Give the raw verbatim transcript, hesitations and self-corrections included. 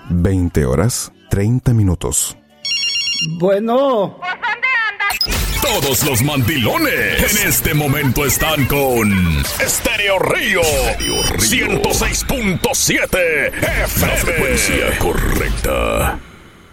veinte horas, treinta minutos. Bueno. Todos los mandilones en este momento están con Estéreo Río, ciento seis punto siete F M. La frecuencia correcta.